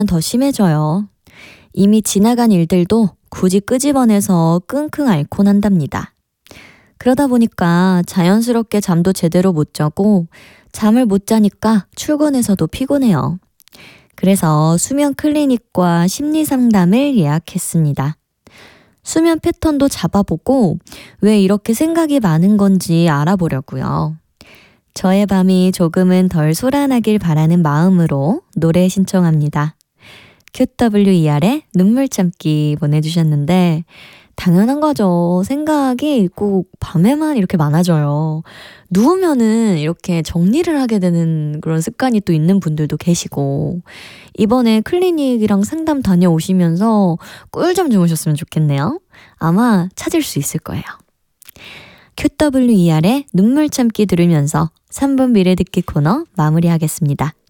더 심해져요. 이미 지나간 일들도 굳이 끄집어내서 끙끙 앓곤 한답니다. 그러다 보니까 자연스럽게 잠도 제대로 못 자고 잠을 못 자니까 출근해서도 피곤해요. 그래서 수면 클리닉과 심리 상담을 예약했습니다. 수면 패턴도 잡아보고 왜 이렇게 생각이 많은 건지 알아보려고요. 저의 밤이 조금은 덜 소란하길 바라는 마음으로 노래 신청합니다. QWER의 눈물 참기 보내주셨는데 당연한 거죠. 생각이 꼭 밤에만 이렇게 많아져요. 누우면은 이렇게 정리를 하게 되는 그런 습관이 또 있는 분들도 계시고 이번에 클리닉이랑 상담 다녀오시면서 꿀잠 주무셨으면 좋겠네요. 아마 찾을 수 있을 거예요. QWER의 눈물 참기 들으면서 3분 미래 듣기 코너 마무리하겠습니다.